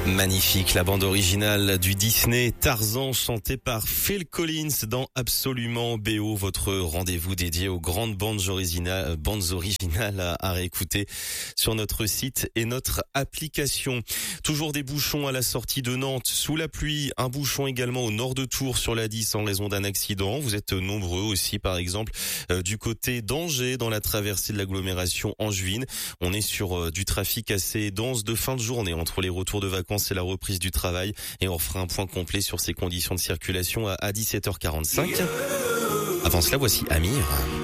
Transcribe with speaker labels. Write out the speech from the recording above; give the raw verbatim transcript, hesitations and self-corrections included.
Speaker 1: Magnifique, la bande originale du Disney Tarzan chantée par Phil Collins dans Absolument B O, votre rendez-vous dédié aux grandes bandes originales, bandes originales à, à réécouter sur notre site et notre application. Toujours des bouchons à la sortie de Nantes sous la pluie, un bouchon également au nord de Tours sur la dix en raison d'un accident. Vous êtes nombreux aussi par exemple euh, du côté d'Angers dans la traversée de l'agglomération angevine. On est sur euh, du trafic assez dense de fin de journée entre les retours de vacances c'est la reprise du travail et on fera un point complet sur ces conditions de circulation à dix-sept heures quarante-cinq. Avant cela, voici Amir.